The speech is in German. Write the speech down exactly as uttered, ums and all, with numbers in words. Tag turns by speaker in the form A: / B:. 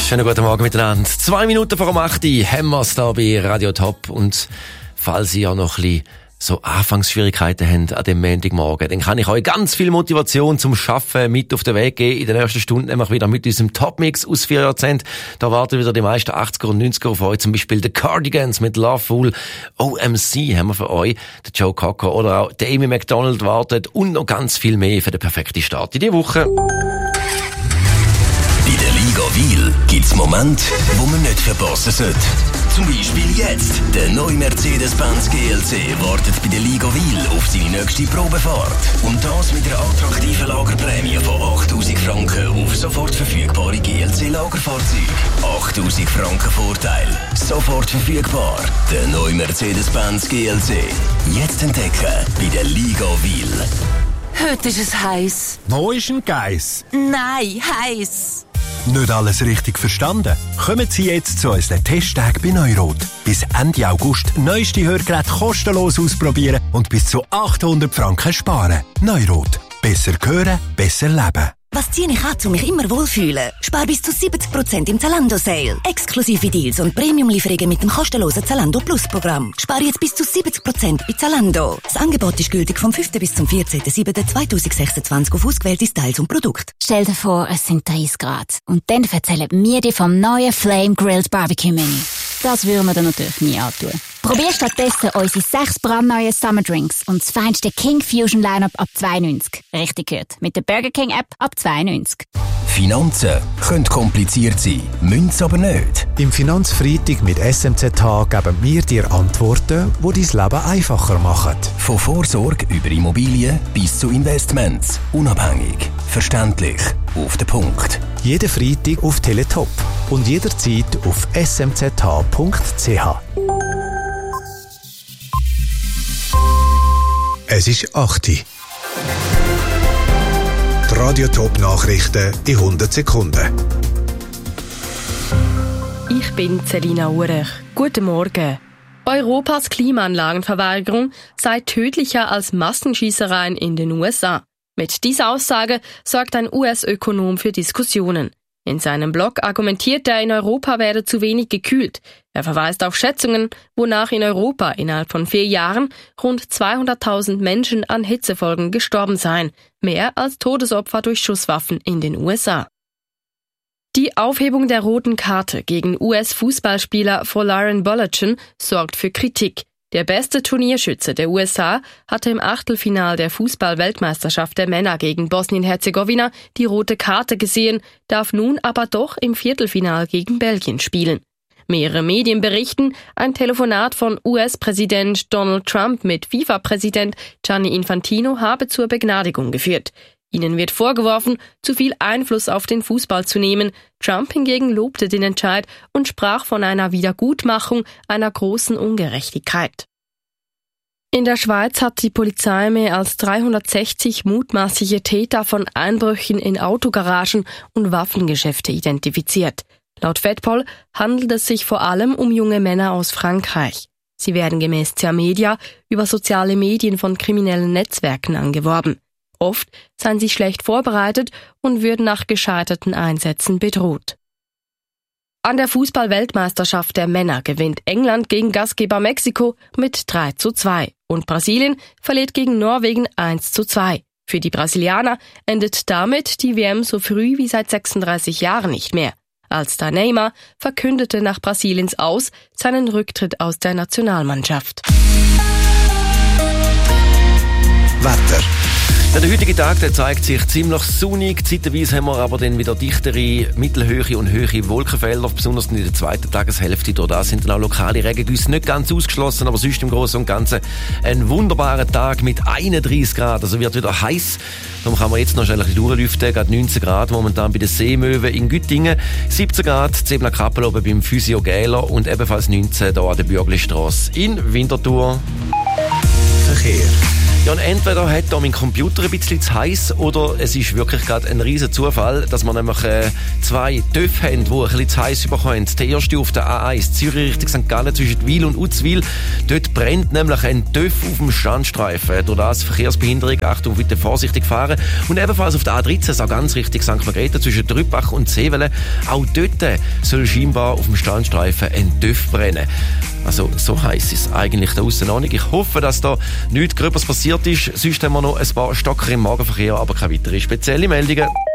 A: Schönen guten Morgen miteinander. Zwei Minuten vor dem acht haben wir es hier bei Radio Top. Und falls Sie ja noch ein bisschen so Anfangsschwierigkeiten haben an dem Montagmorgen, dann kann ich euch ganz viel Motivation zum Schaffen mit auf den Weg geben. In der nächsten Stunde nämlich wieder mit unserem Topmix aus vier Jahrzehnten. Da warten wieder die meisten achtziger und neunziger auf euch. Zum Beispiel The Cardigans mit Loveful. O M C haben wir für euch. Der Joe Cocker oder auch der Amy McDonald wartet. Und noch ganz viel mehr für den perfekten Start in die Woche.
B: Bei der Liga Wil gibt's Momente, wo man nicht verpassen sollte. Zum Beispiel jetzt. Der neue Mercedes-Benz G L C wartet bei der Liga Wil auf seine nächste Probefahrt. Und das mit einer attraktiven Lagerprämie von achttausend Franken auf sofort verfügbare G L C-Lagerfahrzeuge. achttausend Franken Vorteil. Sofort verfügbar. Der neue Mercedes-Benz G L C. Jetzt entdecken bei der Liga Wil.
C: Heute ist es heiß.
D: Wo ist ein Geiss?
C: Nein, heiß.
D: Nicht alles richtig verstanden? Kommen Sie jetzt zu unseren Testtagen bei Neurot. Bis Ende August neueste Hörgeräte kostenlos ausprobieren und bis zu achthundert Franken sparen. Neurot. Besser hören, besser leben.
E: Was ziehe ich an, um mich immer wohlfühlen? Spar bis zu siebzig Prozent im Zalando-Sale. Exklusive Deals und Premium-Lieferungen mit dem kostenlosen Zalando Plus-Programm. Spar jetzt bis zu siebzig Prozent bei Zalando. Das Angebot ist gültig vom fünften bis zum vierzehnten siebten zweitausendsechsundzwanzig auf ausgewählte Styles und Produkte.
F: Stell dir vor, es sind dreißig Grad. Und dann erzählen wir dir vom neuen Flame Grilled Barbecue Menü. Das würden wir dir natürlich nie antun. Probier stattdessen unsere sechs brandneuen Summer Drinks und das feinste King Fusion Lineup ab zwei neunzig. Richtig gehört. Mit der Burger King App ab zwei neunzig.
B: Finanzen können kompliziert sein, müssen es aber nicht.
G: Im Finanzfreitag mit S M Z H geben wir dir Antworten, die dein Leben einfacher machen.
B: Von Vorsorge über Immobilien bis zu Investments. Unabhängig, verständlich, auf den Punkt.
G: Jeden Freitag auf Teletop und jederzeit auf s m z h punkt c h. Es ist acht Uhr. Die Radio Top Nachrichten in hundert Sekunden.
H: Ich bin Selina Urech. Guten Morgen. Europas Klimaanlagenverweigerung sei tödlicher als Massenschießereien in den U S A. Mit dieser Aussage sorgt ein U S-Ökonom für Diskussionen. In seinem Blog argumentiert er, in Europa werde zu wenig gekühlt. Er verweist auf Schätzungen, wonach in Europa innerhalb von vier Jahren rund zweihunderttausend Menschen an Hitzefolgen gestorben seien, mehr als Todesopfer durch Schusswaffen in den U S A. Die Aufhebung der roten Karte gegen U S-Fußballspieler Folarin Balogun sorgt für Kritik. Der beste Turnierschütze der U S A hatte im Achtelfinal der Fußball-Weltmeisterschaft der Männer gegen Bosnien-Herzegowina die rote Karte gesehen, darf nun aber doch im Viertelfinal gegen Belgien spielen. Mehrere Medien berichten, ein Telefonat von U S-Präsident Donald Trump mit FIFA-Präsident Gianni Infantino habe zur Begnadigung geführt. Ihnen wird vorgeworfen, zu viel Einfluss auf den Fußball zu nehmen. Trump hingegen lobte den Entscheid und sprach von einer Wiedergutmachung einer großen Ungerechtigkeit. In der Schweiz hat die Polizei mehr als dreihundertsechzig mutmaßliche Täter von Einbrüchen in Autogaragen und Waffengeschäfte identifiziert. Laut Fedpol handelt es sich vor allem um junge Männer aus Frankreich. Sie werden gemäß Zermedia über soziale Medien von kriminellen Netzwerken angeworben. Oft seien sie schlecht vorbereitet und würden nach gescheiterten Einsätzen bedroht. An der Fußball-Weltmeisterschaft der Männer gewinnt England gegen Gastgeber Mexiko mit drei zu zwei und Brasilien verliert gegen Norwegen eins zu zwei. Für die Brasilianer endet damit die W M so früh wie seit sechsunddreißig Jahren nicht mehr. Als da Neymar verkündete nach Brasiliens Aus seinen Rücktritt aus der Nationalmannschaft.
G: Wetter.
A: Der heutige Tag der zeigt sich ziemlich sonnig. Zeitweise haben wir aber dann wieder dichtere, mittelhöhe und hohe Wolkenfelder, besonders in der zweiten Tageshälfte. Durch das sind dann auch lokale Regengüsse nicht ganz ausgeschlossen, aber sonst im Großen und Ganzen ein wunderbarer Tag mit einunddreißig Grad. Also wird wieder heiß. Darum kann man jetzt noch schnell ein bisschen durchlüften. Gerade neunzehn Grad momentan bei den Seemöwen in Güttingen, siebzehn Grad Zebner Kappel oben beim Physio Gäler und ebenfalls neunzehn hier an der Bürglistrasse in Winterthur.
G: Verkehr.
A: Ja, und entweder hat da mein Computer ein bisschen zu heiß oder es ist wirklich gerade ein riesen Zufall, dass wir nämlich äh, zwei Töpfe haben, die ein bisschen zu heiß bekommen. Der erste auf der A eins, Zürich Richtung Sankt Gallen zwischen Wil und Uzwil. Dort brennt nämlich ein Töpf auf dem Standstreifen. Durch das Verkehrsbehinderung, Achtung, bitte vorsichtig fahren. Und ebenfalls auf der A dreizehn, so ganz richtig Sankt Margrethe zwischen Trüppach und Zevelen. Auch dort soll scheinbar auf dem Standstreifen ein Töpf brennen. Also so heisst es eigentlich da aussen noch nicht. Ich hoffe, dass da nichts Gröbers passiert ist. Sonst haben wir noch ein paar Stocker im Magenverkehr, aber keine weiteren speziellen Meldungen.